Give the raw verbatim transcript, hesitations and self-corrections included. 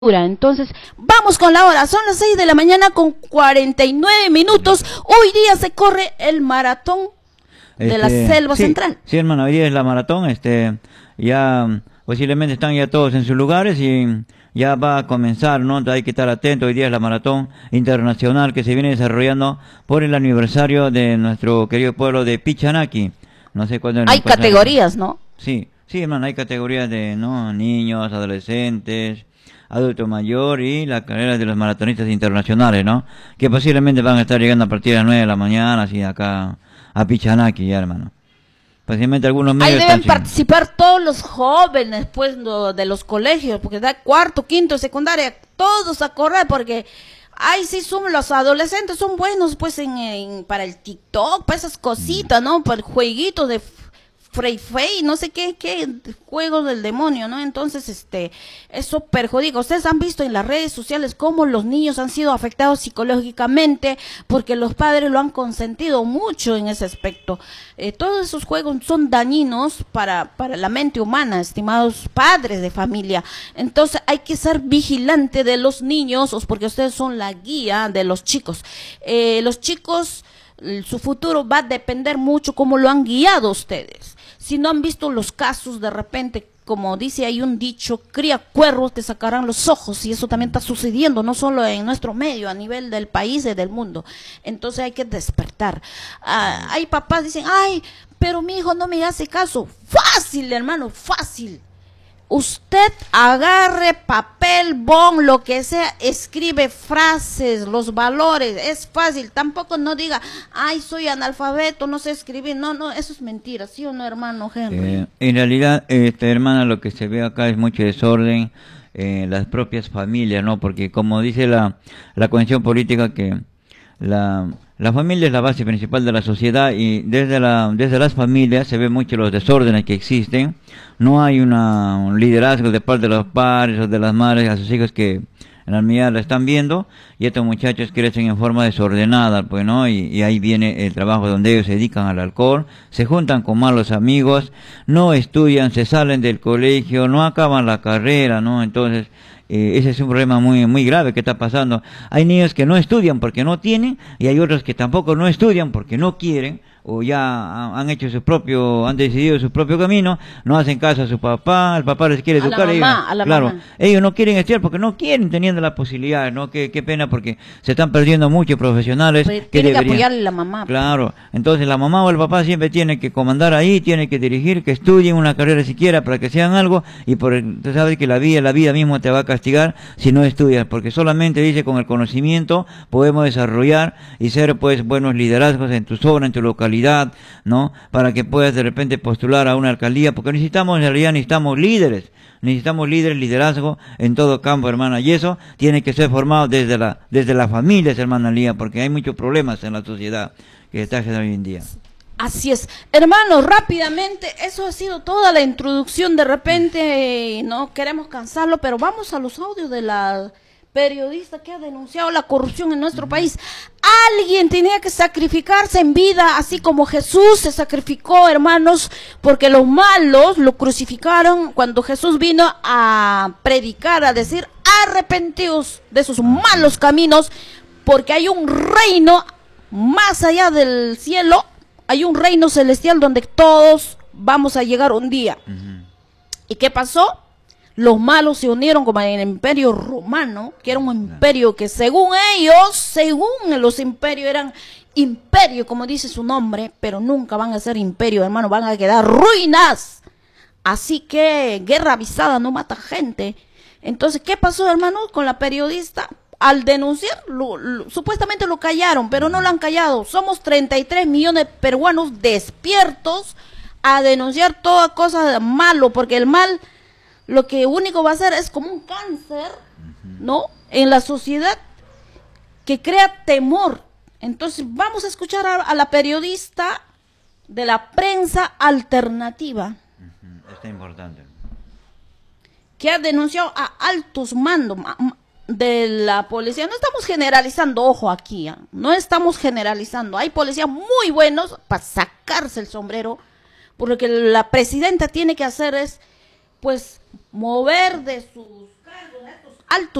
Entonces, vamos con la hora, son las seis de la mañana con cuarenta y nueve minutos, hoy día se corre el maratón de este, la Selva sí, Central. Sí, hermano, hoy día es la maratón, este, ya posiblemente están ya todos en sus lugares y ya va a comenzar, ¿no? Hay que estar atento, hoy día es la maratón internacional que se viene desarrollando por el aniversario de nuestro querido pueblo de Pichanaki. No sé cuándo. Hay categorías, ¿no? Sí, sí, hermano, hay categorías de, ¿no? Niños, adolescentes, adulto mayor y la carrera de los maratonistas internacionales, ¿no? Que posiblemente van a estar llegando a partir de las nueve de la mañana, así acá a Pichanaki ya, hermano. Posiblemente algunos medios. Ahí deben participar todos los jóvenes, pues, no, de los colegios, porque da cuarto, quinto, secundaria, todos a correr, porque ay, sí, son los adolescentes, son buenos, pues, en, en para el TikTok, para esas cositas, ¿no? Para el jueguito de Frey Frey, no sé qué, qué juegos del demonio, ¿no? Entonces, este, eso perjudica. Ustedes han visto en las redes sociales cómo los niños han sido afectados psicológicamente porque los padres lo han consentido mucho en ese aspecto. Eh, todos esos juegos son dañinos para, para la mente humana, estimados padres de familia. Entonces, hay que ser vigilante de los niños, porque ustedes son la guía de los chicos. Eh, los chicos, su futuro va a depender mucho cómo lo han guiado ustedes. Si no han visto los casos, de repente, como dice hay un dicho, cría cuervos, te sacarán los ojos, y eso también está sucediendo, no solo en nuestro medio, a nivel del país y del mundo. Entonces hay que despertar. Ah, hay papás que dicen, ay, pero mi hijo no me hace caso. Fácil, hermano, fácil. Usted agarre papel, bon, lo que sea, escribe frases, los valores, es fácil. Tampoco no diga, ay, soy analfabeto, no sé escribir. No, no, eso es mentira, ¿sí o no, hermano Henry? Eh, en realidad, este, hermana, lo que se ve acá es mucho desorden en las propias familias, ¿no? Porque como dice la, la Convención Política, que la, la familia es la base principal de la sociedad, y desde, la, desde las familias se ven mucho los desórdenes que existen. No hay una, un liderazgo de parte de los padres o de las madres a sus hijos que en la medida la están viendo, y estos muchachos crecen en forma desordenada, pues, ¿no? Y, y ahí viene el trabajo donde ellos se dedican al alcohol, se juntan con malos amigos, no estudian, se salen del colegio, no acaban la carrera, ¿no? Entonces, Eh, ese es un problema muy muy grave que está pasando. Hay niños que no estudian porque no tienen, y hay otros que tampoco no estudian porque no quieren, o ya han hecho su propio, han decidido su propio camino, no hacen caso a su papá, el papá les quiere educar, a la mamá, ellos, a la claro, mamá. ellos no quieren estudiar porque no quieren, teniendo la posibilidad, ¿no? Qué, qué pena, porque se están perdiendo muchos profesionales. Pues que tiene deberían, que apoyarle la mamá. Claro, entonces la mamá o el papá siempre tiene que comandar ahí, tiene que dirigir, que estudien una carrera siquiera para que sean algo, y por tú sabes que la vida, la vida misma te va a castigar si no estudias, porque solamente dice con el conocimiento podemos desarrollar y ser, pues, buenos liderazgos en tu zona, en tu localidad, ¿no? Para que puedas de repente postular a una alcaldía, porque necesitamos, en realidad necesitamos líderes, necesitamos líderes, liderazgo en todo campo, hermana, y eso tiene que ser formado desde la, desde las familias, hermana Lía, porque hay muchos problemas en la sociedad que está generando hoy en día. Así es, hermanos, rápidamente, eso ha sido toda la introducción. De repente no queremos cansarlo, pero vamos a los audios de la periodista que ha denunciado la corrupción en nuestro país. Alguien tenía que sacrificarse en vida, así como Jesús se sacrificó, hermanos, porque los malos lo crucificaron cuando Jesús vino a predicar, a decir, arrepentidos de sus malos caminos, porque hay un reino más allá del cielo. Hay un reino celestial donde todos vamos a llegar un día. Uh-huh. ¿Y qué pasó? Los malos se unieron como en el imperio romano, que era un imperio que según ellos, según los imperios, eran imperio, como dice su nombre, pero nunca van a ser imperio, hermano, van a quedar ruinas. Así que guerra avisada no mata gente. Entonces, ¿qué pasó, hermano, con la periodista? Al denunciar, lo, lo, supuestamente lo callaron, pero no lo han callado. Somos treinta y tres millones de peruanos despiertos a denunciar toda cosa malo, porque el mal lo que único va a hacer es como un cáncer, ¿no? En la sociedad, que crea temor. Entonces vamos a escuchar a, a la periodista de la prensa alternativa. Está importante. Que ha denunciado a altos mandos de la policía. No estamos generalizando, ojo aquí, ¿eh? No estamos generalizando. Hay policías muy buenos para sacarse el sombrero, porque lo que la presidenta tiene que hacer es, pues, mover de sus cargos a estos alto